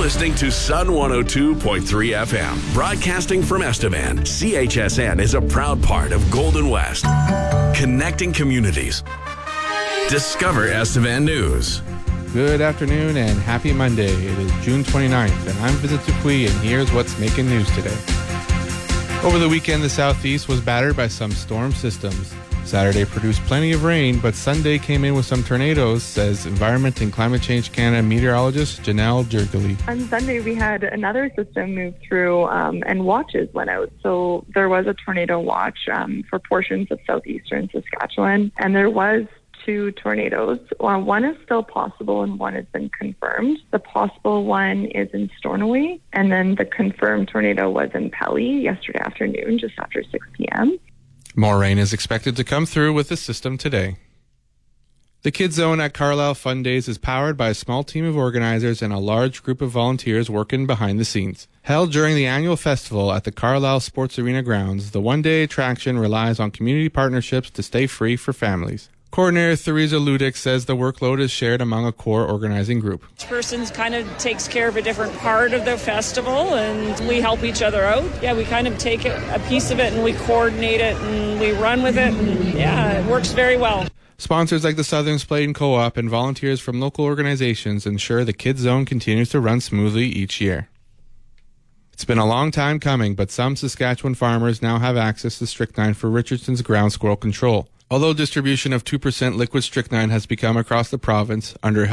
listening to Sun 102.3 FM, broadcasting from Estevan. CHSN is a proud part of Golden West, connecting communities. Discover Estevan News. Good afternoon and happy Monday. It is June 29th, and I'm Visit Dupuy, and here's what's making news today. Over the weekend, the southeast was battered by some storm systems. Saturday produced plenty of rain, but Sunday came in with some tornadoes, says Environment and Climate Change Canada meteorologist Janelle Jergely. On Sunday, we had another system move through and watches went out. So there was a tornado watch for portions of southeastern Saskatchewan, and there was 2 tornadoes. One is still possible and one has been confirmed. The possible one is in Stornoway, and then the confirmed tornado was in Pelly yesterday afternoon, just after 6 p.m. More rain is expected to come through with the system today. The Kids Zone at Carlisle Fun Days is powered by a small team of organizers and a large group of volunteers working behind the scenes. Held during the annual festival at the Carlisle Sports Arena grounds, the one-day attraction relies on community partnerships to stay free for families. Coordinator Theresa Ludick says the workload is shared among a core organizing group. Each person kind of takes care of a different part of the festival, and we help each other out. Yeah, we kind of take a piece of it and we coordinate it and we run with it, and yeah, it works very well. Sponsors like the Southern Splayton Co-op and volunteers from local organizations ensure the Kids Zone continues to run smoothly each year. It's been a long time coming, but some Saskatchewan farmers now have access to strychnine for Richardson's ground squirrel control. Although distribution of 2% liquid strychnine has become across the province under